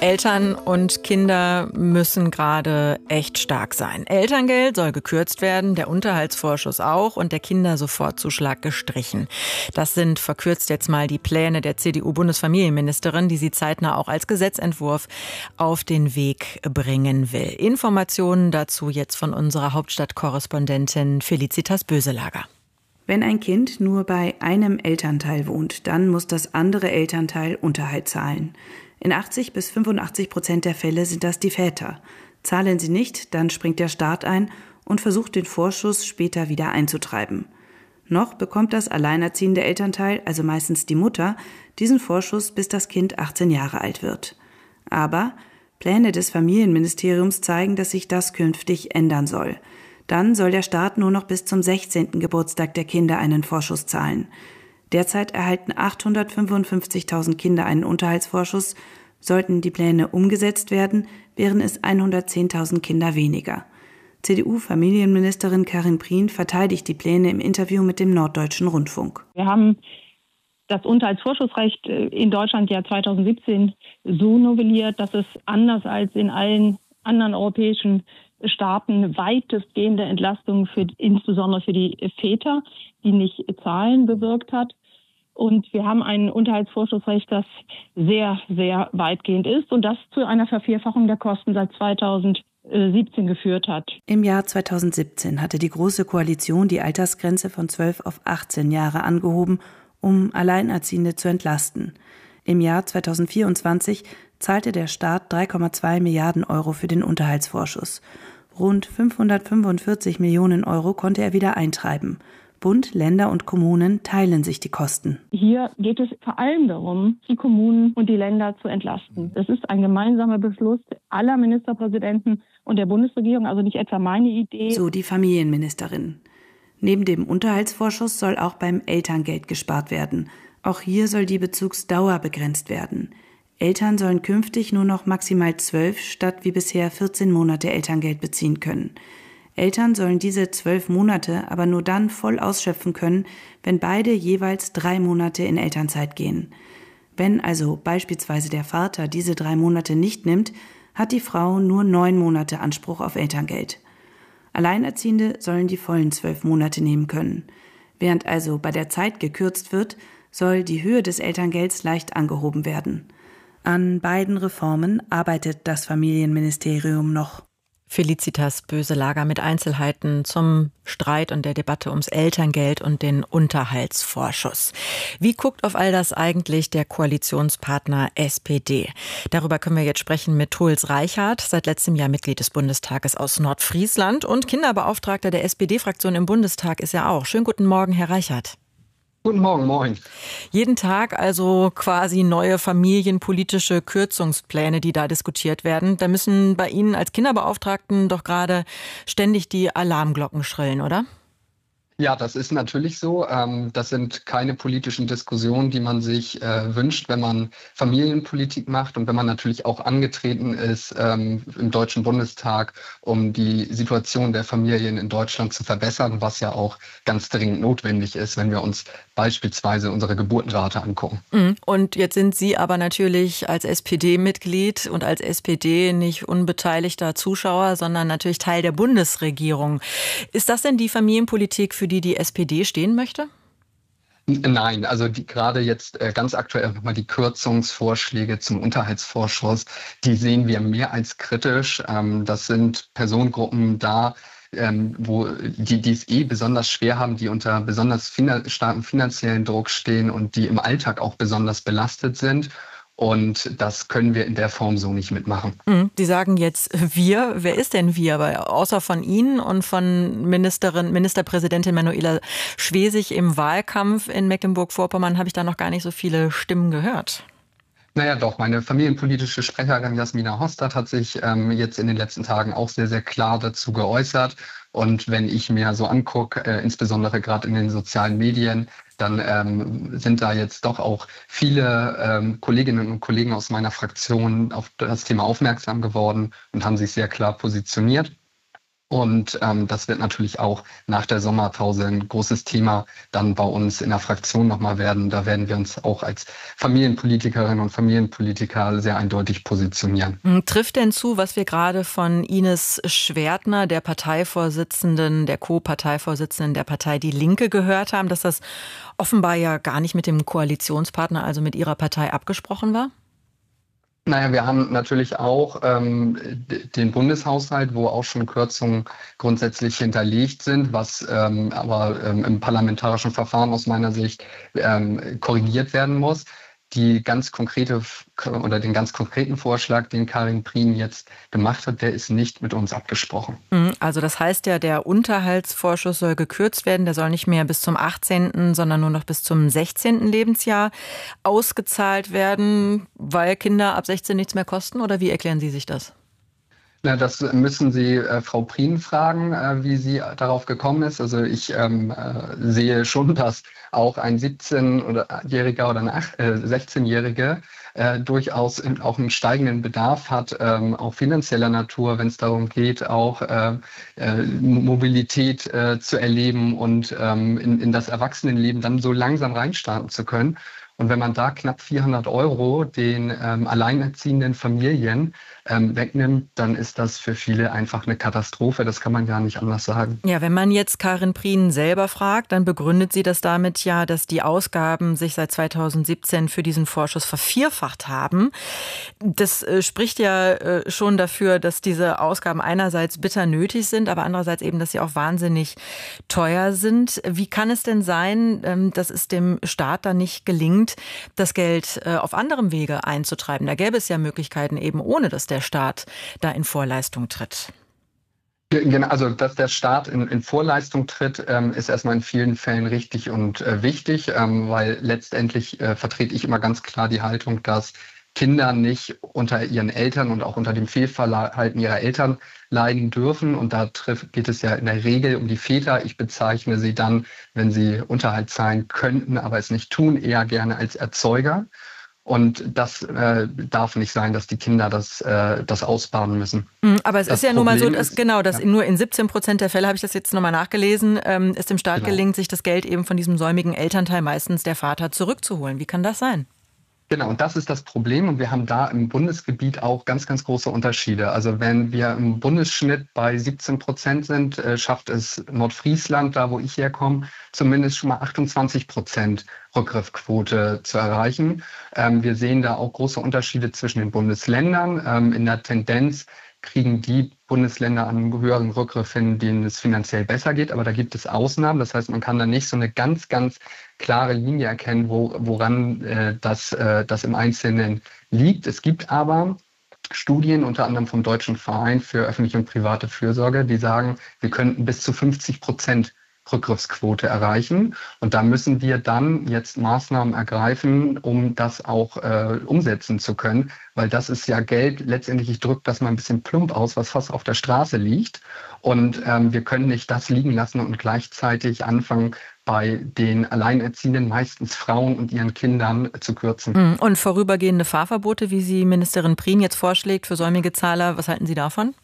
Eltern und Kinder müssen gerade echt stark sein. Elterngeld soll gekürzt werden, der Unterhaltsvorschuss auch und der Kindersofortzuschlag gestrichen. Das sind verkürzt jetzt mal die Pläne der CDU-Bundesfamilienministerin, die sie zeitnah auch als Gesetzentwurf auf den Weg bringen will. Informationen dazu jetzt von unserer Hauptstadtkorrespondentin Felicitas Böselager. Wenn ein Kind nur bei einem Elternteil wohnt, dann muss das andere Elternteil Unterhalt zahlen. In 80-85% der Fälle sind das die Väter. Zahlen sie nicht, dann springt der Staat ein und versucht, den Vorschuss später wieder einzutreiben. Noch bekommt das alleinerziehende Elternteil, also meistens die Mutter, diesen Vorschuss, bis das Kind 18 Jahre alt wird. Aber Pläne des Familienministeriums zeigen, dass sich das künftig ändern soll. Dann soll der Staat nur noch bis zum 16. Geburtstag der Kinder einen Vorschuss zahlen. Derzeit erhalten 855.000 Kinder einen Unterhaltsvorschuss. Sollten die Pläne umgesetzt werden, wären es 110.000 Kinder weniger. CDU-Familienministerin Karin Prien verteidigt die Pläne im Interview mit dem Norddeutschen Rundfunk. Wir haben das Unterhaltsvorschussrecht in Deutschland ja 2017 so novelliert, dass es anders als in allen anderen europäischen Staaten weitestgehende Entlastungen insbesondere für die Väter, die nicht zahlen, bewirkt hat. Und wir haben ein Unterhaltsvorschussrecht, das sehr, sehr weitgehend ist und das zu einer Vervierfachung der Kosten seit 2017 geführt hat. Im Jahr 2017 hatte die Große Koalition die Altersgrenze von 12 auf 18 Jahre angehoben, um Alleinerziehende zu entlasten. Im Jahr 2024 zahlte der Staat 3,2 Milliarden Euro für den Unterhaltsvorschuss. Rund 545 Millionen Euro konnte er wieder eintreiben. Bund, Länder und Kommunen teilen sich die Kosten. Hier geht es vor allem darum, die Kommunen und die Länder zu entlasten. Das ist ein gemeinsamer Beschluss aller Ministerpräsidenten und der Bundesregierung, also nicht etwa meine Idee. So die Familienministerin. Neben dem Unterhaltsvorschuss soll auch beim Elterngeld gespart werden. Auch hier soll die Bezugsdauer begrenzt werden. Eltern sollen künftig nur noch maximal 12 statt wie bisher 14 Monate Elterngeld beziehen können. Eltern sollen diese 12 Monate aber nur dann voll ausschöpfen können, wenn beide jeweils 3 Monate in Elternzeit gehen. Wenn also beispielsweise der Vater diese 3 Monate nicht nimmt, hat die Frau nur 9 Monate Anspruch auf Elterngeld. Alleinerziehende sollen die vollen 12 Monate nehmen können. Während also bei der Zeit gekürzt wird, soll die Höhe des Elterngelds leicht angehoben werden. An beiden Reformen arbeitet das Familienministerium noch. Felicitas Böselager mit Einzelheiten zum Streit und der Debatte ums Elterngeld und den Unterhaltsvorschuss. Wie guckt auf all das eigentlich der Koalitionspartner SPD? Darüber können wir jetzt sprechen mit Truls Reichart, seit letztem Jahr Mitglied des Bundestages aus Nordfriesland und Kinderbeauftragter der SPD-Fraktion im Bundestag ist er auch. Schönen guten Morgen, Herr Reichart. Guten Morgen, moin. Jeden Tag also quasi neue familienpolitische Kürzungspläne, die da diskutiert werden. Da müssen bei Ihnen als Kinderbeauftragten doch gerade ständig die Alarmglocken schrillen, oder? Ja, das ist natürlich so. Das sind keine politischen Diskussionen, die man sich wünscht, wenn man Familienpolitik macht und wenn man natürlich auch angetreten ist im Deutschen Bundestag, um die Situation der Familien in Deutschland zu verbessern, was ja auch ganz dringend notwendig ist, wenn wir uns beispielsweise unsere Geburtenrate angucken. Und jetzt sind Sie aber natürlich als SPD-Mitglied und als SPD nicht unbeteiligter Zuschauer, sondern natürlich Teil der Bundesregierung. Ist das denn die Familienpolitik, für die SPD stehen möchte? Nein, also gerade jetzt ganz aktuell nochmal die Kürzungsvorschläge zum Unterhaltsvorschuss, die sehen wir mehr als kritisch. Das sind Personengruppen da, wo die es besonders schwer haben, die unter besonders starkem finanziellen Druck stehen und die im Alltag auch besonders belastet sind. Und das können wir in der Form so nicht mitmachen. Sie sagen jetzt wir. Wer ist denn wir? Weil außer von Ihnen und von Ministerpräsidentin Manuela Schwesig im Wahlkampf in Mecklenburg-Vorpommern habe ich da noch gar nicht so viele Stimmen gehört. Naja, doch. Meine familienpolitische Sprecherin Jasmina Hostad hat sich jetzt in den letzten Tagen auch sehr, sehr klar dazu geäußert. Und wenn ich mir so angucke, insbesondere gerade in den sozialen Medien, dann sind da jetzt doch auch viele Kolleginnen und Kollegen aus meiner Fraktion auf das Thema aufmerksam geworden und haben sich sehr klar positioniert. Und das wird natürlich auch nach der Sommerpause ein großes Thema dann bei uns in der Fraktion nochmal werden. Da werden wir uns auch als Familienpolitikerinnen und Familienpolitiker sehr eindeutig positionieren. Trifft denn zu, was wir gerade von Ines Schwertner, der Parteivorsitzenden, der Co-Parteivorsitzenden der Partei Die Linke gehört haben, dass das offenbar ja gar nicht mit dem Koalitionspartner, also mit ihrer Partei, abgesprochen war? Naja, wir haben natürlich auch den Bundeshaushalt, wo auch schon Kürzungen grundsätzlich hinterlegt sind, was aber im parlamentarischen Verfahren aus meiner Sicht korrigiert werden muss. Den ganz konkreten Vorschlag, den Karin Prien jetzt gemacht hat, der ist nicht mit uns abgesprochen. Also das heißt ja, der Unterhaltsvorschuss soll gekürzt werden. Der soll nicht mehr bis zum 18., sondern nur noch bis zum 16. Lebensjahr ausgezahlt werden, weil Kinder ab 16 nichts mehr kosten? Oder wie erklären Sie sich das? Na, das müssen Sie Frau Prien fragen, wie sie darauf gekommen ist. Also ich sehe schon, dass auch ein 17-Jähriger oder eine 16-Jährige durchaus auch einen steigenden Bedarf hat, auch finanzieller Natur, wenn es darum geht, auch Mobilität zu erleben und in das Erwachsenenleben dann so langsam reinstarten zu können. Und wenn man da knapp 400 € den alleinerziehenden Familien wegnimmt, dann ist das für viele einfach eine Katastrophe. Das kann man gar nicht anders sagen. Ja, wenn man jetzt Karin Prien selber fragt, dann begründet sie das damit ja, dass die Ausgaben sich seit 2017 für diesen Vorschuss vervierfacht haben. Das spricht ja schon dafür, dass diese Ausgaben einerseits bitter nötig sind, aber andererseits eben, dass sie auch wahnsinnig teuer sind. Wie kann es denn sein, dass es dem Staat dann nicht gelingt, das Geld auf anderem Wege einzutreiben? Da gäbe es ja Möglichkeiten eben, ohne dass der Staat da in Vorleistung tritt. Genau, also dass der Staat in Vorleistung tritt, ist erstmal in vielen Fällen richtig und wichtig, weil letztendlich vertrete ich immer ganz klar die Haltung, dass Kinder nicht unter ihren Eltern und auch unter dem Fehlverhalten ihrer Eltern leiden dürfen. Und da geht es ja in der Regel um die Väter. Ich bezeichne sie dann, wenn sie Unterhalt zahlen könnten, aber es nicht tun, eher gerne als Erzeuger. Und das darf nicht sein, dass die Kinder das ausbaden müssen. Aber es ist ja nun mal so, dass nur in 17% der Fälle, habe ich das jetzt nochmal nachgelesen, es dem Staat gelingt, sich das Geld eben von diesem säumigen Elternteil, meistens der Vater, zurückzuholen. Wie kann das sein? Genau, und das ist das Problem. Und wir haben da im Bundesgebiet auch ganz, ganz große Unterschiede. Also wenn wir im Bundesschnitt bei 17% sind, schafft es Nordfriesland, da wo ich herkomme, zumindest schon mal 28% Rückgriffquote zu erreichen. Wir sehen da auch große Unterschiede zwischen den Bundesländern. In der Tendenz kriegen die Bundesländer einen höheren Rückgriff hin, denen es finanziell besser geht. Aber da gibt es Ausnahmen. Das heißt, man kann da nicht so eine ganz, ganz klare Linie erkennen, woran das im Einzelnen liegt. Es gibt aber Studien, unter anderem vom Deutschen Verein für öffentliche und private Fürsorge, die sagen, wir könnten bis zu 50% Rückgriffsquote erreichen. Und da müssen wir dann jetzt Maßnahmen ergreifen, um das auch umsetzen zu können. Weil das ist ja Geld, letztendlich, ich drücke das mal ein bisschen plump aus, was fast auf der Straße liegt. Und wir können nicht das liegen lassen und gleichzeitig anfangen, bei den Alleinerziehenden, meistens Frauen und ihren Kindern, zu kürzen. Und vorübergehende Fahrverbote, wie sie Ministerin Prien jetzt vorschlägt für säumige Zahler, was halten Sie davon?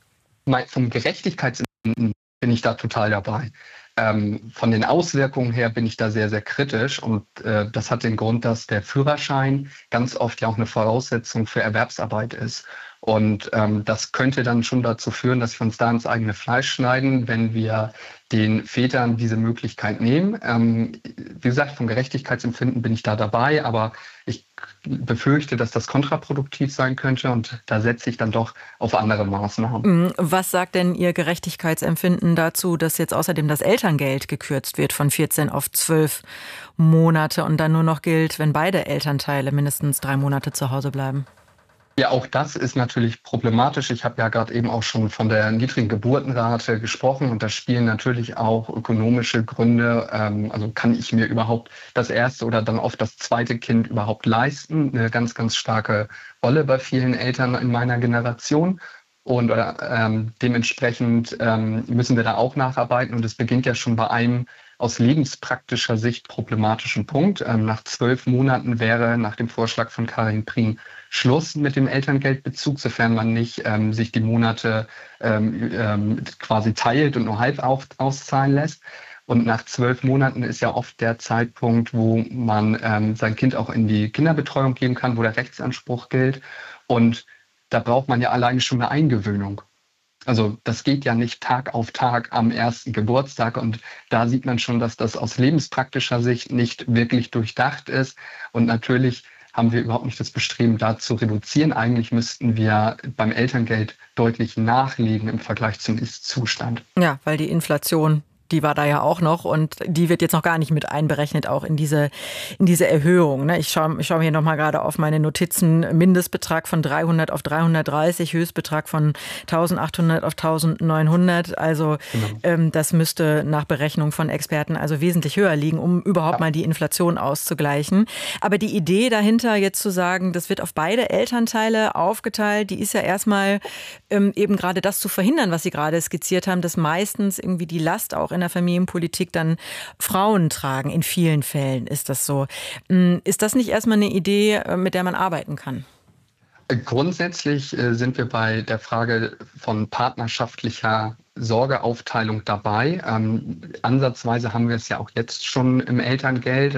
Vom Gerechtigkeitsempfinden bin ich da total dabei. Von den Auswirkungen her bin ich da sehr, sehr kritisch und das hat den Grund, dass der Führerschein ganz oft ja auch eine Voraussetzung für Erwerbsarbeit ist. Und das könnte dann schon dazu führen, dass wir uns da ins eigene Fleisch schneiden, wenn wir den Vätern diese Möglichkeit nehmen. Wie gesagt, vom Gerechtigkeitsempfinden bin ich da dabei, aber ich befürchte, dass das kontraproduktiv sein könnte und da setze ich dann doch auf andere Maßnahmen. Was sagt denn Ihr Gerechtigkeitsempfinden dazu, dass jetzt außerdem das Elterngeld gekürzt wird von 14 auf 12 Monate und dann nur noch gilt, wenn beide Elternteile mindestens 3 Monate zu Hause bleiben? Ja, auch das ist natürlich problematisch. Ich habe ja gerade eben auch schon von der niedrigen Geburtenrate gesprochen und da spielen natürlich auch ökonomische Gründe. Also kann ich mir überhaupt das erste oder dann oft das zweite Kind überhaupt leisten? Eine ganz, ganz starke Rolle bei vielen Eltern in meiner Generation. Und dementsprechend müssen wir da auch nacharbeiten. Und es beginnt ja schon bei einem aus lebenspraktischer Sicht problematischen Punkt. Nach 12 Monaten wäre nach dem Vorschlag von Karin Prien Schluss mit dem Elterngeldbezug, sofern man nicht sich die Monate quasi teilt und nur halb auszahlen lässt. Und nach 12 Monaten ist ja oft der Zeitpunkt, wo man sein Kind auch in die Kinderbetreuung geben kann, wo der Rechtsanspruch gilt. Und da braucht man ja alleine schon eine Eingewöhnung. Also das geht ja nicht Tag auf Tag am ersten Geburtstag. Und da sieht man schon, dass das aus lebenspraktischer Sicht nicht wirklich durchdacht ist. Und natürlich haben wir überhaupt nicht das Bestreben, da zu reduzieren. Eigentlich müssten wir beim Elterngeld deutlich nachlegen im Vergleich zum Ist-Zustand. Ja, weil die Inflation, die war da ja auch noch und die wird jetzt noch gar nicht mit einberechnet, auch in diese Erhöhung. Ich schaue mir hier nochmal gerade auf meine Notizen. Mindestbetrag von 300 auf 330, Höchstbetrag von 1.800 auf 1.900. Also das müsste nach Berechnung von Experten also wesentlich höher liegen, um überhaupt mal die Inflation auszugleichen. Aber die Idee dahinter, jetzt zu sagen, das wird auf beide Elternteile aufgeteilt, die ist ja erstmal eben gerade das zu verhindern, was Sie gerade skizziert haben, dass meistens irgendwie die Last auch in der Familienpolitik dann Frauen tragen. In vielen Fällen ist das so. Ist das nicht erstmal eine Idee, mit der man arbeiten kann? Grundsätzlich sind wir bei der Frage von partnerschaftlicher Sorgeaufteilung dabei. Ansatzweise haben wir es ja auch jetzt schon im Elterngeld.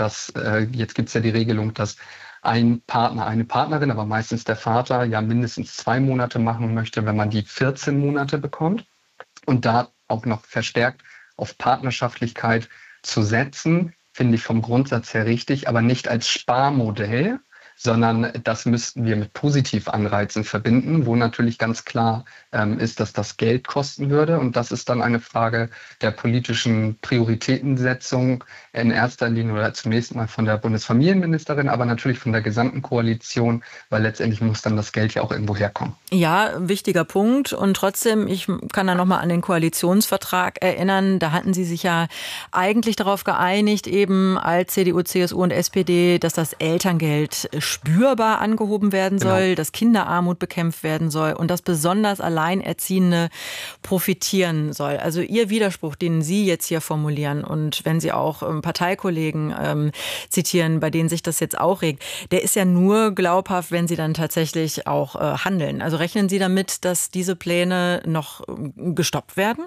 Jetzt gibt es ja die Regelung, dass ein Partner, eine Partnerin, aber meistens der Vater, ja mindestens 2 Monate machen möchte, wenn man die 14 Monate bekommt. Und da auch noch verstärkt auf Partnerschaftlichkeit zu setzen, finde ich vom Grundsatz her richtig, aber nicht als Sparmodell, sondern das müssten wir mit Positivanreizen verbinden, wo natürlich ganz klar ist, dass das Geld kosten würde. Und das ist dann eine Frage der politischen Prioritätensetzung in erster Linie oder zunächst mal von der Bundesfamilienministerin, aber natürlich von der gesamten Koalition, weil letztendlich muss dann das Geld ja auch irgendwo herkommen. Ja, wichtiger Punkt. Und trotzdem, ich kann da nochmal an den Koalitionsvertrag erinnern, da hatten Sie sich ja eigentlich darauf geeinigt, eben als CDU, CSU und SPD, dass das Elterngeld spürbar angehoben werden soll, genau, dass Kinderarmut bekämpft werden soll und dass besonders Alleinerziehende profitieren soll. Also Ihr Widerspruch, den Sie jetzt hier formulieren und wenn Sie auch Parteikollegen zitieren, bei denen sich das jetzt auch regt, der ist ja nur glaubhaft, wenn Sie dann tatsächlich auch handeln. Also rechnen Sie damit, dass diese Pläne noch gestoppt werden?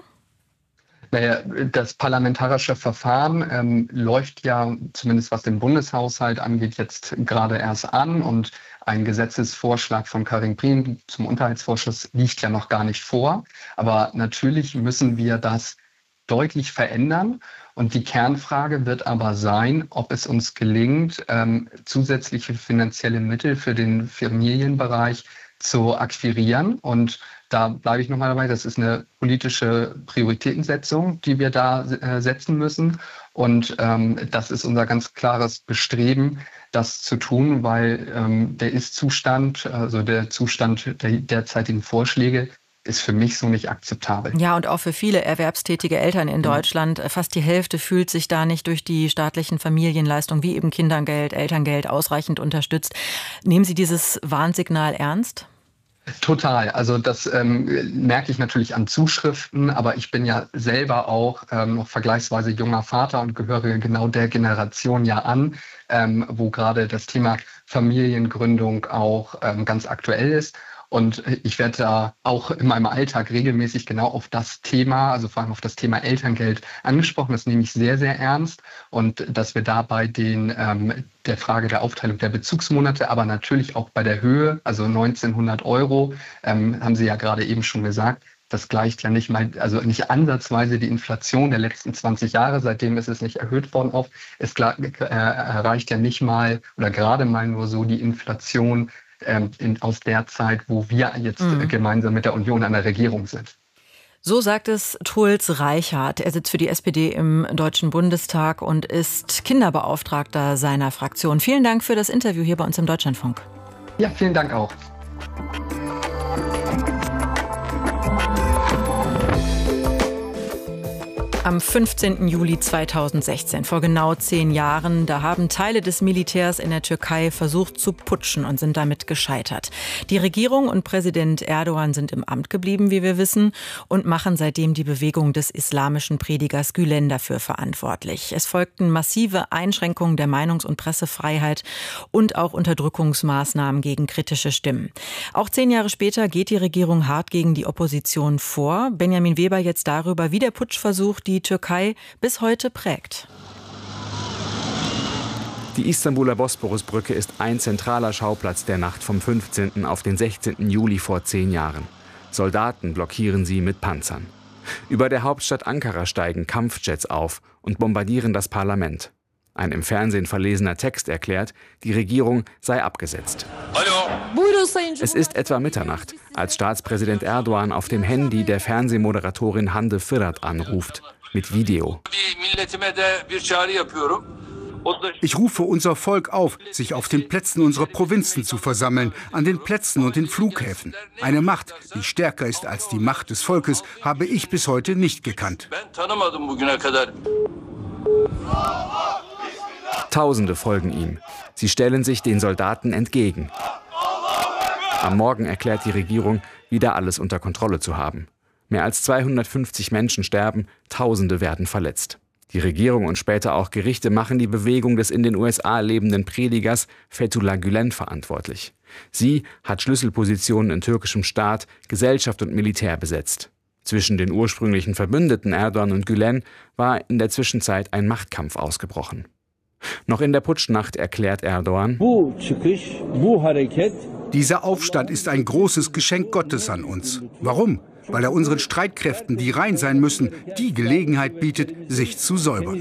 Naja, das parlamentarische Verfahren läuft ja, zumindest was den Bundeshaushalt angeht, jetzt gerade erst an. Und ein Gesetzesvorschlag von Karin Prien zum Unterhaltsvorschuss liegt ja noch gar nicht vor. Aber natürlich müssen wir das deutlich verändern. Und die Kernfrage wird aber sein, ob es uns gelingt, zusätzliche finanzielle Mittel für den Familienbereich zu akquirieren. Und da bleibe ich nochmal dabei, das ist eine politische Prioritätensetzung, die wir da setzen müssen. Und das ist unser ganz klares Bestreben, das zu tun, weil der Ist-Zustand, also der Zustand der derzeitigen Vorschläge, ist für mich so nicht akzeptabel. Ja, und auch für viele erwerbstätige Eltern in Deutschland. Fast die Hälfte fühlt sich da nicht durch die staatlichen Familienleistungen wie eben Kindergeld, Elterngeld ausreichend unterstützt. Nehmen Sie dieses Warnsignal ernst? Total. Also das merke ich natürlich an Zuschriften, aber ich bin ja selber auch noch vergleichsweise junger Vater und gehöre genau der Generation ja an, wo gerade das Thema Familiengründung auch ganz aktuell ist. Und ich werde da auch in meinem Alltag regelmäßig genau auf das Thema, also vor allem auf das Thema Elterngeld angesprochen. Das nehme ich sehr, sehr ernst. Und dass wir da bei der Frage der Aufteilung der Bezugsmonate, aber natürlich auch bei der Höhe, also 1.900 €, haben Sie ja gerade eben schon gesagt, das gleicht ja nicht mal, also nicht ansatzweise die Inflation der letzten 20 Jahre, seitdem ist es nicht erhöht worden auf. Es erreicht ja nicht mal oder gerade mal nur so die Inflation aus der Zeit, wo wir jetzt gemeinsam mit der Union an der Regierung sind. So sagt es Truls Reichert. Er sitzt für die SPD im Deutschen Bundestag und ist Kinderbeauftragter seiner Fraktion. Vielen Dank für das Interview hier bei uns im Deutschlandfunk. Ja, vielen Dank auch. Am 15. Juli 2016, vor genau 10 Jahren, da haben Teile des Militärs in der Türkei versucht zu putschen und sind damit gescheitert. Die Regierung und Präsident Erdogan sind im Amt geblieben, wie wir wissen, und machen seitdem die Bewegung des islamischen Predigers Gülen dafür verantwortlich. Es folgten massive Einschränkungen der Meinungs- und Pressefreiheit und auch Unterdrückungsmaßnahmen gegen kritische Stimmen. Auch 10 Jahre später geht die Regierung hart gegen die Opposition vor. Benjamin Weber jetzt darüber, wie der Putschversuch die Türkei bis heute prägt. Die Istanbuler Bosporusbrücke ist ein zentraler Schauplatz der Nacht vom 15. auf den 16. Juli vor 10 Jahren. Soldaten blockieren sie mit Panzern. Über der Hauptstadt Ankara steigen Kampfjets auf und bombardieren das Parlament. Ein im Fernsehen verlesener Text erklärt, die Regierung sei abgesetzt. Es ist etwa Mitternacht, als Staatspräsident Erdogan auf dem Handy der Fernsehmoderatorin Hande Fırat anruft, mit Video. Ich rufe unser Volk auf, sich auf den Plätzen unserer Provinzen zu versammeln, an den Plätzen und den Flughäfen. Eine Macht, die stärker ist als die Macht des Volkes, habe ich bis heute nicht gekannt. Tausende folgen ihm. Sie stellen sich den Soldaten entgegen. Am Morgen erklärt die Regierung, wieder alles unter Kontrolle zu haben. Mehr als 250 Menschen sterben, Tausende werden verletzt. Die Regierung und später auch Gerichte machen die Bewegung des in den USA lebenden Predigers Fethullah Gülen verantwortlich. Sie hat Schlüsselpositionen in türkischem Staat, Gesellschaft und Militär besetzt. Zwischen den ursprünglichen Verbündeten Erdogan und Gülen war in der Zwischenzeit ein Machtkampf ausgebrochen. Noch in der Putschnacht erklärt Erdogan: Dieser Aufstand ist ein großes Geschenk Gottes an uns. Warum? Weil er unseren Streitkräften, die rein sein müssen, die Gelegenheit bietet, sich zu säubern.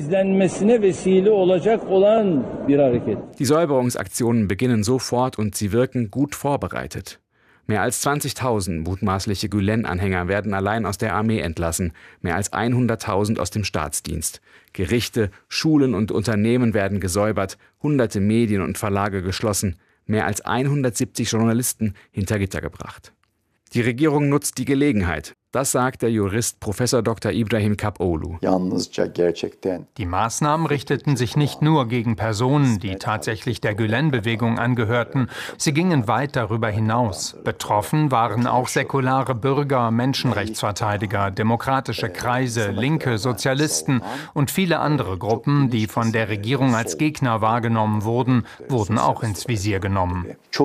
Die Säuberungsaktionen beginnen sofort und sie wirken gut vorbereitet. Mehr als 20.000 mutmaßliche Gülen-Anhänger werden allein aus der Armee entlassen, mehr als 100.000 aus dem Staatsdienst. Gerichte, Schulen und Unternehmen werden gesäubert, hunderte Medien und Verlage geschlossen, mehr als 170 Journalisten hinter Gitter gebracht. Die Regierung nutzt die Gelegenheit. Das sagt der Jurist Prof. Dr. Ibrahim Kapoğlu. Die Maßnahmen richteten sich nicht nur gegen Personen, die tatsächlich der Gülen-Bewegung angehörten. Sie gingen weit darüber hinaus. Betroffen waren auch säkulare Bürger, Menschenrechtsverteidiger, demokratische Kreise, Linke, Sozialisten und viele andere Gruppen, die von der Regierung als Gegner wahrgenommen wurden, wurden auch ins Visier genommen.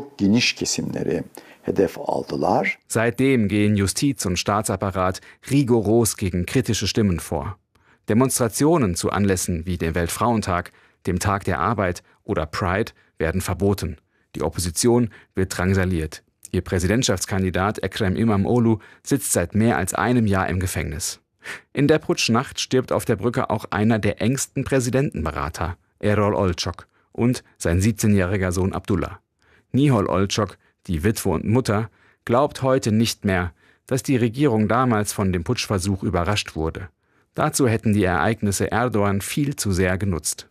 Seitdem gehen Justiz und Staatsapparat rigoros gegen kritische Stimmen vor. Demonstrationen zu Anlässen wie dem Weltfrauentag, dem Tag der Arbeit oder Pride werden verboten. Die Opposition wird drangsaliert. Ihr Präsidentschaftskandidat Ekrem İmamoğlu sitzt seit mehr als einem Jahr im Gefängnis. In der Putschnacht stirbt auf der Brücke auch einer der engsten Präsidentenberater, Erol Olcok, und sein 17-jähriger Sohn Abdullah. Nihol Olcok, die Witwe und Mutter, glaubt heute nicht mehr, dass die Regierung damals von dem Putschversuch überrascht wurde. Dazu hätten die Ereignisse Erdogan viel zu sehr genutzt.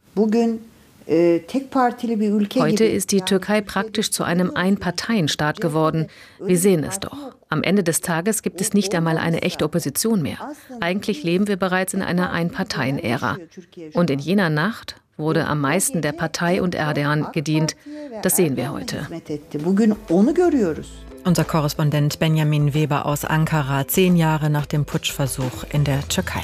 Heute ist die Türkei praktisch zu einem Einparteienstaat geworden. Wir sehen es doch. Am Ende des Tages gibt es nicht einmal eine echte Opposition mehr. Eigentlich leben wir bereits in einer Einparteien-Ära. Und in jener Nacht wurde am meisten der Partei und Erdogan gedient. Das sehen wir heute. Unser Korrespondent Benjamin Weber aus Ankara, 10 Jahre nach dem Putschversuch in der Türkei.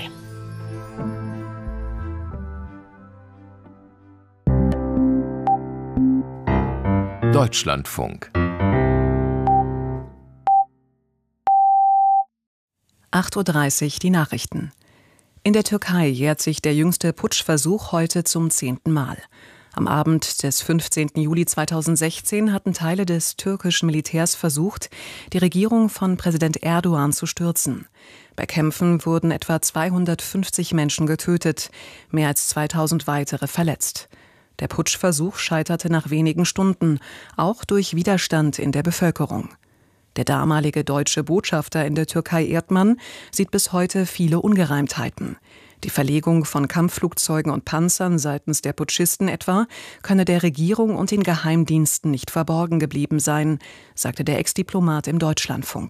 Deutschlandfunk. 8:30 Uhr die Nachrichten. In der Türkei jährt sich der jüngste Putschversuch heute zum 10. Mal. Am Abend des 15. Juli 2016 hatten Teile des türkischen Militärs versucht, die Regierung von Präsident Erdogan zu stürzen. Bei Kämpfen wurden etwa 250 Menschen getötet, mehr als 2000 weitere verletzt. Der Putschversuch scheiterte nach wenigen Stunden, auch durch Widerstand in der Bevölkerung. Der damalige deutsche Botschafter in der Türkei Erdmann sieht bis heute viele Ungereimtheiten. Die Verlegung von Kampfflugzeugen und Panzern seitens der Putschisten etwa könne der Regierung und den Geheimdiensten nicht verborgen geblieben sein, sagte der Ex-Diplomat im Deutschlandfunk.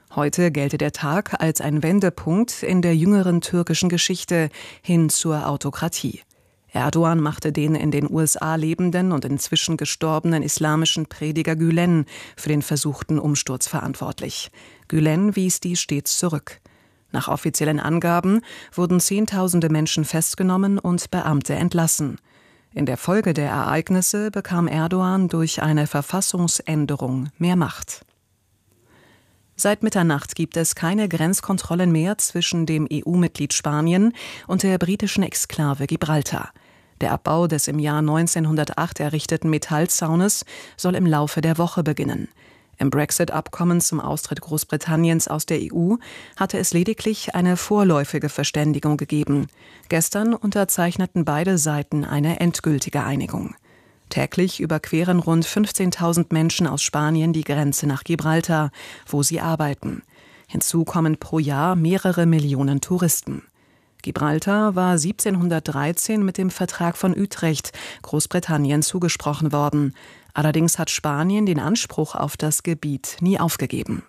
Heute gelte der Tag als ein Wendepunkt in der jüngeren türkischen Geschichte hin zur Autokratie. Erdogan machte den in den USA lebenden und inzwischen gestorbenen islamischen Prediger Gülen für den versuchten Umsturz verantwortlich. Gülen wies dies stets zurück. Nach offiziellen Angaben wurden Zehntausende Menschen festgenommen und Beamte entlassen. In der Folge der Ereignisse bekam Erdogan durch eine Verfassungsänderung mehr Macht. Seit Mitternacht gibt es keine Grenzkontrollen mehr zwischen dem EU-Mitglied Spanien und der britischen Exklave Gibraltar. Der Abbau des im Jahr 1908 errichteten Metallzaunes soll im Laufe der Woche beginnen. Im Brexit-Abkommen zum Austritt Großbritanniens aus der EU hatte es lediglich eine vorläufige Verständigung gegeben. Gestern unterzeichneten beide Seiten eine endgültige Einigung. Täglich überqueren rund 15.000 Menschen aus Spanien die Grenze nach Gibraltar, wo sie arbeiten. Hinzu kommen pro Jahr mehrere Millionen Touristen. Gibraltar war 1713 mit dem Vertrag von Utrecht Großbritannien zugesprochen worden. Allerdings hat Spanien den Anspruch auf das Gebiet nie aufgegeben.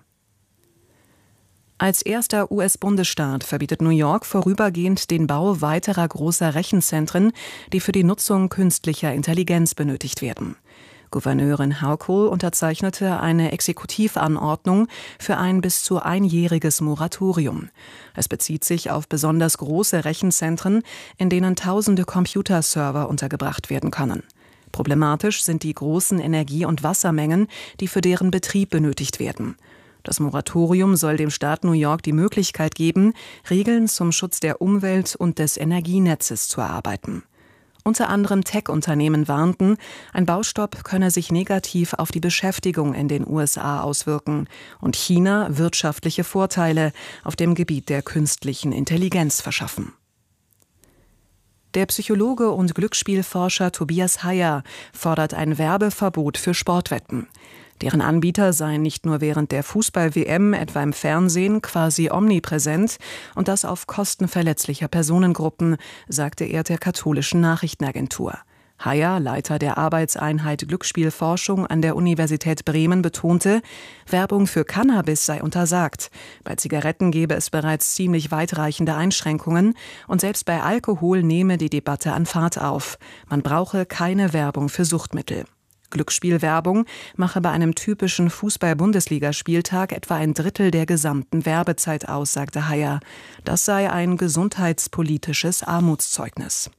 Als erster US-Bundesstaat verbietet New York vorübergehend den Bau weiterer großer Rechenzentren, die für die Nutzung künstlicher Intelligenz benötigt werden. Gouverneurin Hochul unterzeichnete eine Exekutivanordnung für ein bis zu einjähriges Moratorium. Es bezieht sich auf besonders große Rechenzentren, in denen tausende Computerserver untergebracht werden können. Problematisch sind die großen Energie- und Wassermengen, die für deren Betrieb benötigt werden. Das Moratorium soll dem Staat New York die Möglichkeit geben, Regeln zum Schutz der Umwelt und des Energienetzes zu erarbeiten. Unter anderem Tech-Unternehmen warnten, ein Baustopp könne sich negativ auf die Beschäftigung in den USA auswirken und China wirtschaftliche Vorteile auf dem Gebiet der künstlichen Intelligenz verschaffen. Der Psychologe und Glücksspielforscher Tobias Heyer fordert ein Werbeverbot für Sportwetten. Deren Anbieter seien nicht nur während der Fußball-WM, etwa im Fernsehen, quasi omnipräsent und das auf Kosten verletzlicher Personengruppen, sagte er der katholischen Nachrichtenagentur. Heyer, Leiter der Arbeitseinheit Glücksspielforschung an der Universität Bremen, betonte, Werbung für Cannabis sei untersagt. Bei Zigaretten gebe es bereits ziemlich weitreichende Einschränkungen und selbst bei Alkohol nehme die Debatte an Fahrt auf. Man brauche keine Werbung für Suchtmittel. Glücksspielwerbung mache bei einem typischen Fußball-Bundesligaspieltag etwa ein Drittel der gesamten Werbezeit aus, sagte Heyer. Das sei ein gesundheitspolitisches Armutszeugnis.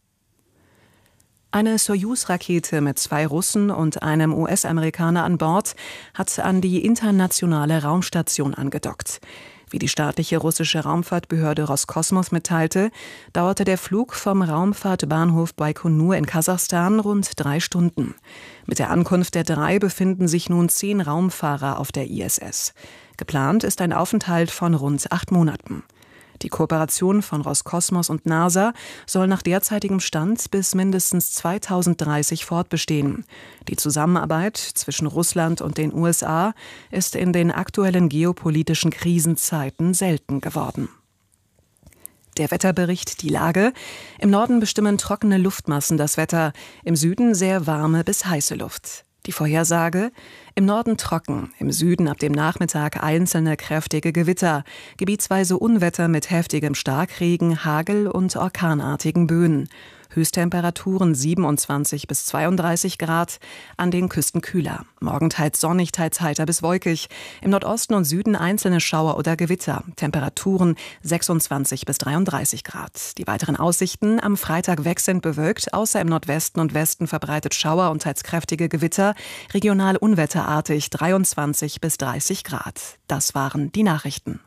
Eine Sojus-Rakete mit 2 Russen und einem US-Amerikaner an Bord hat an die internationale Raumstation angedockt. Wie die staatliche russische Raumfahrtbehörde Roskosmos mitteilte, dauerte der Flug vom Raumfahrtbahnhof Baikonur in Kasachstan rund 3 Stunden. Mit der Ankunft der 3 befinden sich nun 10 Raumfahrer auf der ISS. Geplant ist ein Aufenthalt von rund 8 Monaten. Die Kooperation von Roskosmos und NASA soll nach derzeitigem Stand bis mindestens 2030 fortbestehen. Die Zusammenarbeit zwischen Russland und den USA ist in den aktuellen geopolitischen Krisenzeiten selten geworden. Der Wetterbericht, die Lage. Im Norden bestimmen trockene Luftmassen das Wetter, im Süden sehr warme bis heiße Luft. Die Vorhersage: im Norden trocken, im Süden ab dem Nachmittag einzelne kräftige Gewitter, gebietsweise Unwetter mit heftigem Starkregen, Hagel und orkanartigen Böen. Höchsttemperaturen 27 bis 32 Grad, an den Küsten kühler. Morgen teils sonnig, teils heiter bis wolkig. Im Nordosten und Süden einzelne Schauer oder Gewitter. Temperaturen 26 bis 33 Grad. Die weiteren Aussichten: am Freitag wechselnd bewölkt, außer im Nordwesten und Westen verbreitet Schauer und teils kräftige Gewitter. Regional unwetterartig 23 bis 30 Grad. Das waren die Nachrichten.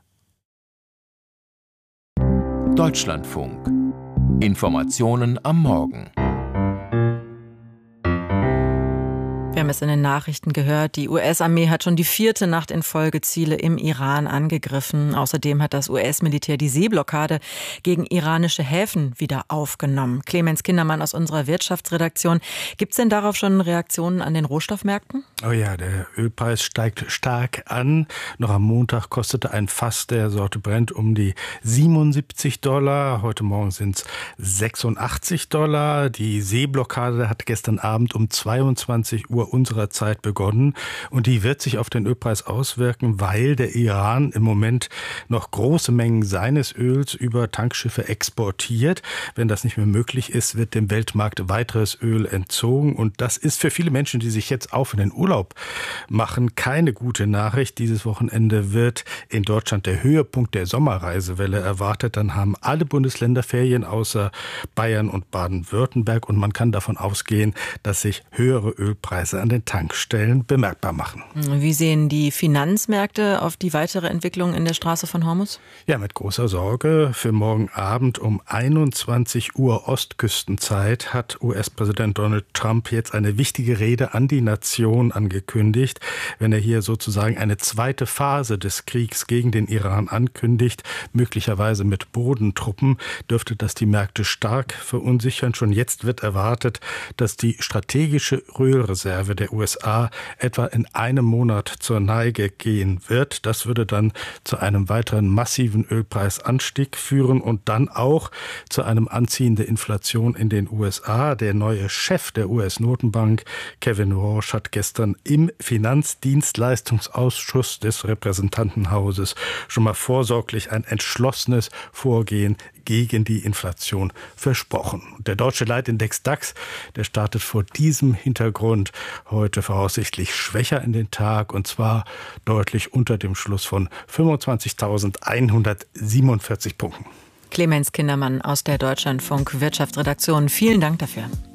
Deutschlandfunk. Informationen am Morgen. Wir haben es in den Nachrichten gehört, die US-Armee hat schon die 4. Nacht in Folge Ziele im Iran angegriffen. Außerdem hat das US-Militär die Seeblockade gegen iranische Häfen wieder aufgenommen. Clemens Kindermann aus unserer Wirtschaftsredaktion. Gibt es denn darauf schon Reaktionen an den Rohstoffmärkten? Oh ja, der Ölpreis steigt stark an. Noch am Montag kostete ein Fass der Sorte Brent um die $77. Heute Morgen sind es $86. Die Seeblockade hat gestern Abend um 22 Uhr Uhr unserer Zeit begonnen. Und die wird sich auf den Ölpreis auswirken, weil der Iran im Moment noch große Mengen seines Öls über Tankschiffe exportiert. Wenn das nicht mehr möglich ist, wird dem Weltmarkt weiteres Öl entzogen. Und das ist für viele Menschen, die sich jetzt auf in den Urlaub machen, keine gute Nachricht. Dieses Wochenende wird in Deutschland der Höhepunkt der Sommerreisewelle erwartet. Dann haben alle Bundesländer Ferien außer Bayern und Baden-Württemberg. Und man kann davon ausgehen, dass sich höhere Ölpreise an den Tankstellen bemerkbar machen. Wie sehen die Finanzmärkte auf die weitere Entwicklung in der Straße von Hormuz? Ja, mit großer Sorge. Für morgen Abend um 21 Uhr Ostküstenzeit hat US-Präsident Donald Trump jetzt eine wichtige Rede an die Nation angekündigt. Wenn er hier sozusagen eine zweite Phase des Kriegs gegen den Iran ankündigt, möglicherweise mit Bodentruppen, dürfte das die Märkte stark verunsichern. Schon jetzt wird erwartet, dass die strategische Ölreserve der USA etwa in einem Monat zur Neige gehen wird. Das würde dann zu einem weiteren massiven Ölpreisanstieg führen und dann auch zu einem Anziehen der Inflation in den USA. Der neue Chef der US-Notenbank, Kevin Warsh, hat gestern im Finanzdienstleistungsausschuss des Repräsentantenhauses schon mal vorsorglich ein entschlossenes Vorgehen gegen die Inflation versprochen. Der deutsche Leitindex DAX, der startet vor diesem Hintergrund heute voraussichtlich schwächer in den Tag, und zwar deutlich unter dem Schluss von 25.147 Punkten. Clemens Kindermann aus der Deutschlandfunk Wirtschaftsredaktion, vielen Dank dafür.